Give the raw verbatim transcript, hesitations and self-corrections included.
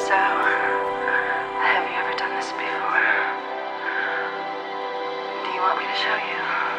So, have you ever done this before? Do you want me to show you?